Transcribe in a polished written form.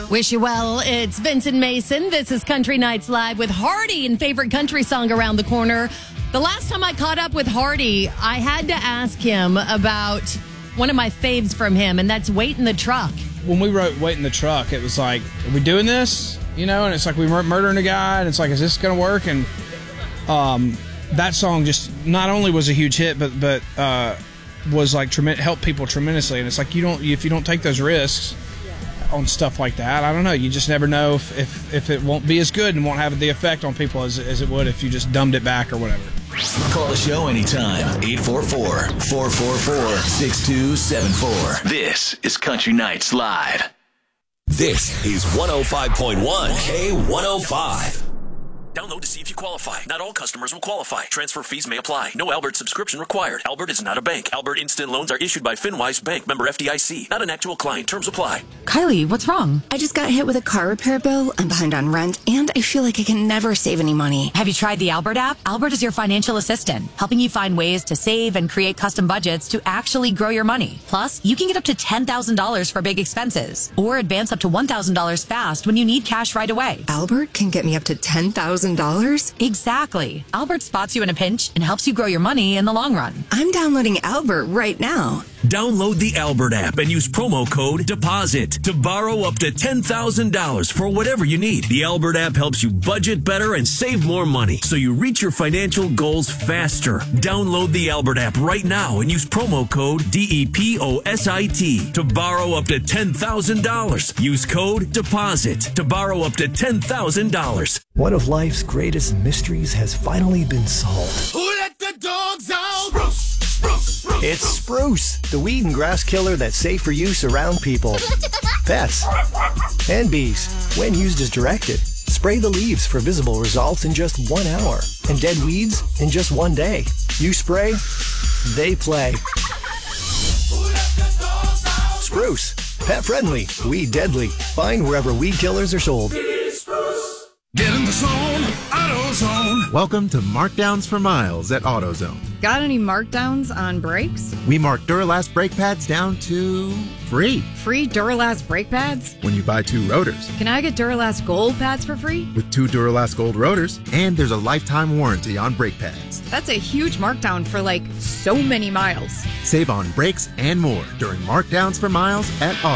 Wish you well. It's Vincent Mason. This is Country Nights Live with Hardy and favorite country song around the corner. The last time I caught up with Hardy, I had to ask him about one of my faves from him, and that's Wait in the Truck. When we wrote Wait in the Truck, it was like, are we doing this? You know, and it's like we were murdering a guy, and it's like, is this going to work? And that song just not only was a huge hit, but was like helped people tremendously. And it's like if you don't take those risks on stuff like that, I don't know. You just never know if it won't be as good and won't have the effect on people as it would if you just dumbed it back or whatever. Call the show anytime. 844-444-6274. This is Country Nights Live. This is 105.1 K105. Download to see if you qualify. Not all customers will qualify. Transfer fees may apply. No Albert subscription required. Albert is not a bank. Albert Instant Loans are issued by FinWise Bank, member FDIC. Not an actual client. Terms apply. Kylie, what's wrong? I just got hit with a car repair bill. I'm behind on rent, and I feel like I can never save any money. Have you tried the Albert app? Albert is your financial assistant, helping you find ways to save and create custom budgets to actually grow your money. Plus, you can get up to $10,000 for big expenses, or advance up to $1,000 fast when you need cash right away. Albert can get me up to $10,000? Exactly. Albert spots you in a pinch and helps you grow your money in the long run. I'm downloading Albert right now. Download the Albert app and use promo code DEPOSIT to borrow up to $10,000 for whatever you need. The Albert app helps you budget better and save more money so you reach your financial goals faster. Download the Albert app right now and use promo code DEPOSIT to borrow up to $10,000. Use code DEPOSIT to borrow up to $10,000. One of life's greatest mysteries has finally been solved. Who let the dogs out? Spruce, spruce, spruce. It's Spruce, the weed and grass killer that's safe for use around people, pets, and bees. When used as directed, spray the leaves for visible results in just 1 hour, and dead weeds in just 1 day. You spray, they play. Spruce, pet friendly, weed deadly. Find wherever weed killers are sold. Get in the zone, AutoZone. Welcome to Markdowns for Miles at AutoZone. Got any markdowns on brakes? We mark Duralast brake pads down to free. Free Duralast brake pads? When you buy 2 rotors. Can I get Duralast Gold pads for free? With 2 Duralast Gold rotors, and there's a lifetime warranty on brake pads. That's a huge markdown for so many miles. Save on brakes and more during Markdowns for Miles at AutoZone.